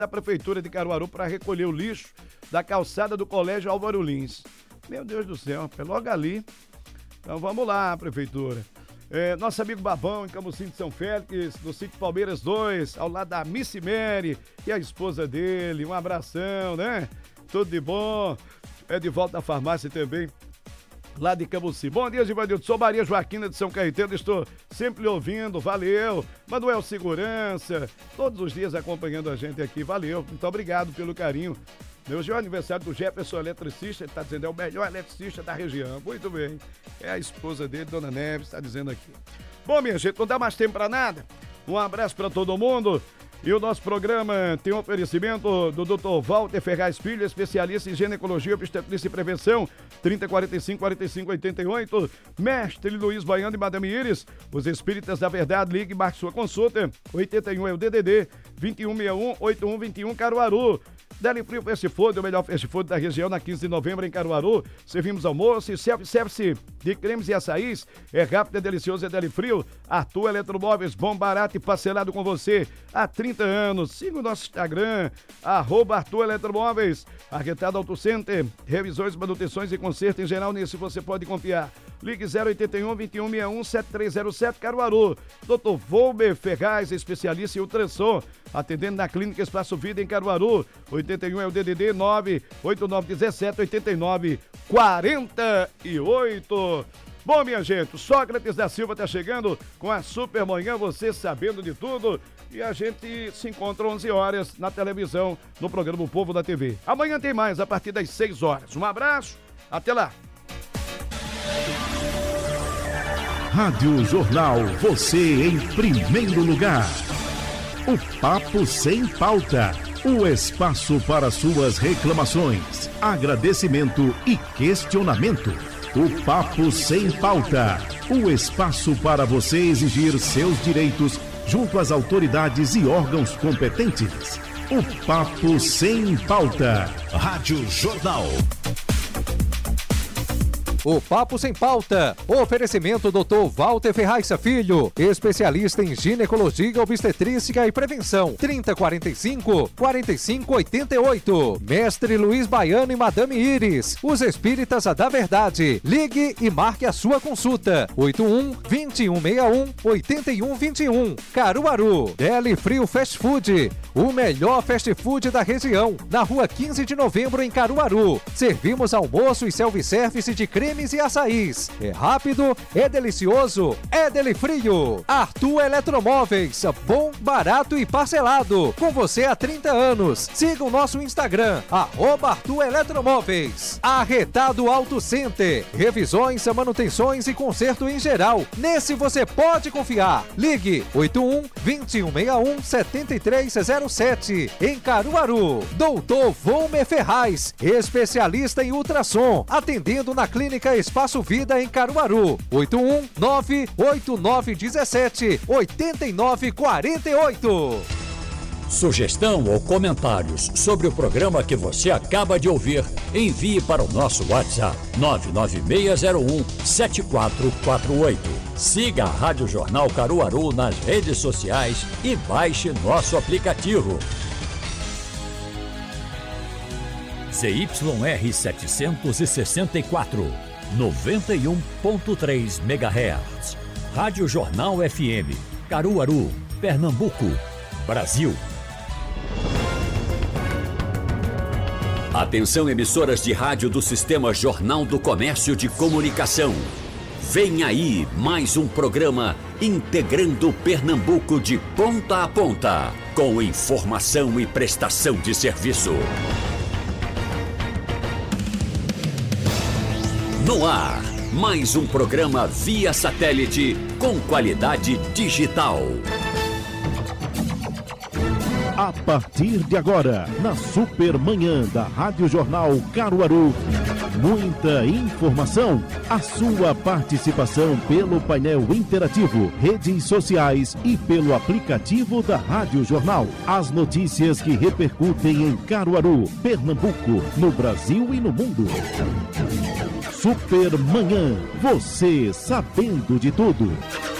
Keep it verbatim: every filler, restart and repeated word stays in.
da Prefeitura de Caruaru para recolher o lixo da calçada do Colégio Álvaro Lins. Meu Deus do céu, é logo ali. Então vamos lá, Prefeitura. É, nosso amigo Babão, em Camusim de São Félix, do sítio Palmeiras dois, ao lado da Missy Mary e a esposa dele. Um abração, né? Tudo de bom. É de volta à farmácia também, lá de Camusim. Bom dia, Givanildo. Sou Maria Joaquina de São Caetano, estou sempre ouvindo, valeu. Manuel Segurança, todos os dias acompanhando a gente aqui, valeu. Muito obrigado pelo carinho. Hoje é o aniversário do Jefferson, eletricista, ele está dizendo, é o melhor eletricista da região. Muito bem. É a esposa dele, Dona Neves, está dizendo aqui. Bom, minha gente, não dá mais tempo para nada. Um abraço para todo mundo. E o nosso programa tem um oferecimento do doutor Walter Ferraz Filho, especialista em ginecologia, obstetrícia e prevenção, trinta, quarenta e cinco, quarenta e cinco, oitenta e oito. Mestre Luiz Baiano e Madame Iris, os Espíritas da Verdade, ligue e marque sua consulta. oitenta e um é o D D D, vinte e um sessenta e um, oitenta e um vinte e um, Caruaru. Deli Frio Fast Food, o melhor fast food da região, na quinze de novembro em Caruaru. Servimos almoço e self-service de cremes e açaís. É rápido, é delicioso, é Deli Frio. Arthur Eletromóveis, bom, barato e parcelado com você há trinta anos. Siga o nosso Instagram, arroba Arthur Eletromóveis. Arretado Auto Center, revisões, manutenções e conserto em geral, nisso você pode confiar. Ligue zero oitenta e um, vinte e um sessenta e um, setenta e três zero sete, Caruaru. doutor Volber Ferraz, especialista em ultrassom, atendendo na Clínica Espaço Vida em Caruaru. oitenta e um é o D D D nove oito nove um sete, oito nove quatro oito. Bom, minha gente, o Sócrates da Silva está chegando com a Super Manhã, você sabendo de tudo. E a gente se encontra onze horas na televisão, no programa O Povo da T V. Amanhã tem mais, a partir das seis horas. Um abraço, até lá. Rádio Jornal, você em primeiro lugar. O Papo Sem Pauta. O espaço para suas reclamações, agradecimento e questionamento. O Papo Sem Pauta. O espaço para você exigir seus direitos junto às autoridades e órgãos competentes. O Papo Sem Pauta. Rádio Jornal. O Papo Sem Pauta. Oferecimento doutor Walter Ferraz Filho, especialista em ginecologia, obstetrícia e prevenção. trinta, quarenta e cinco, quarenta e cinco, oitenta e oito. Mestre Luiz Baiano e Madame Iris, os Espíritas da Verdade. Ligue e marque a sua consulta. oitenta e um, vinte e um sessenta e um, oitenta e um vinte e um. Caruaru. Deli Frio Fast Food, o melhor fast food da região, na rua quinze de novembro em Caruaru. Servimos almoço e self-service de creme e açaís. É rápido, é delicioso, é Deli Frio. Arthur Eletromóveis, bom, barato e parcelado. Com você há trinta anos. Siga o nosso Instagram, arroba Arthur Eletromóveis. Arretado Auto Center, revisões, manutenções e conserto em geral. Nesse você pode confiar. Ligue oitenta e um, vinte e um sessenta e um, setenta e três zero sete em Caruaru. doutor Volmer Ferraz, especialista em ultrassom, atendendo na Clínica Espaço Vida em Caruaru. oitenta e um, nove oito nove um sete, oito nove quatro oito. Sugestão ou comentários sobre o programa que você acaba de ouvir, envie para o nosso WhatsApp nove nove seis zero um, sete quatro quatro oito. Siga a Rádio Jornal Caruaru nas redes sociais e baixe nosso aplicativo. Z Y R setecentos e sessenta e quatro, noventa e um ponto três megahertz. Rádio Jornal F M, Caruaru, Pernambuco, Brasil. Atenção, emissoras de rádio do Sistema Jornal do Comércio de Comunicação. Vem aí mais um programa integrando Pernambuco de ponta a ponta, com informação e prestação de serviço. No ar, mais um programa via satélite com qualidade digital. A partir de agora, na Super Manhã da Rádio Jornal Caruaru, muita informação, a sua participação pelo painel interativo, redes sociais e pelo aplicativo da Rádio Jornal. As notícias que repercutem em Caruaru, Pernambuco, no Brasil e no mundo. Super Manhã, você sabendo de tudo.